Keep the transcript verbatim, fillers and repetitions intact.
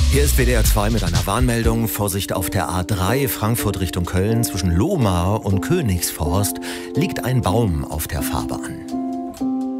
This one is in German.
Hier ist W D R zwei mit einer Warnmeldung. Vorsicht auf der A drei Frankfurt Richtung Köln. Zwischen Lohmar und Königsforst liegt ein Baum auf der Fahrbahn.